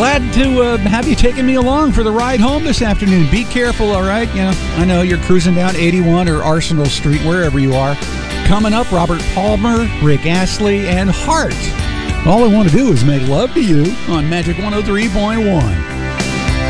Glad to have you taking me along for the ride home this afternoon. Be careful, all right? You know, I know you're cruising down 81 or Arsenal Street, wherever you are. Coming up, Robert Palmer, Rick Astley, and Heart. All I want to do is make love to you on Magic 103.1.